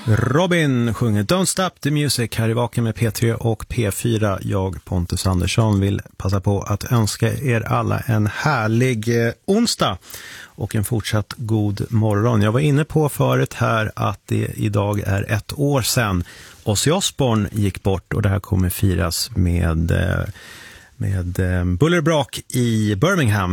Robin sjunger Don't Stop the Music här i Vaken med P3 och P4. Jag, Pontus Andersson, vill passa på att önska er alla en härlig onsdag och en fortsatt god morgon. Jag var inne på förut här att det idag är 1 år sedan Ozzy Osbourne gick bort, och det här kommer firas med bullerbrak i Birmingham